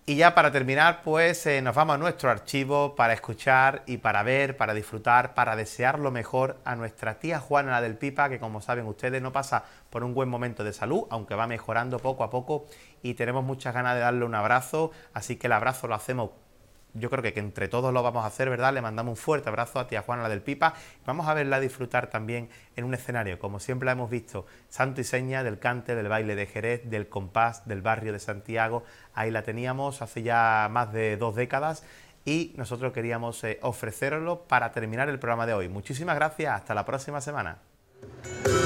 Y ya para terminar, pues nos vamos a nuestro archivo para escuchar y para ver, para disfrutar, para desear lo mejor a nuestra tía Juana, la del Pipa, que como saben ustedes no pasa por un buen momento de salud, aunque va mejorando poco a poco y tenemos muchas ganas de darle un abrazo, así que el abrazo lo hacemos, yo creo que entre todos lo vamos a hacer, ¿verdad? Le mandamos un fuerte abrazo a tía Juana, la del Pipa. Vamos a verla disfrutar también en un escenario, como siempre la hemos visto, santo y seña del cante, del baile de Jerez, del compás, del barrio de Santiago. Ahí la teníamos hace ya más de 2 décadas y nosotros queríamos ofreceroslo para terminar el programa de hoy. Muchísimas gracias, hasta la próxima semana.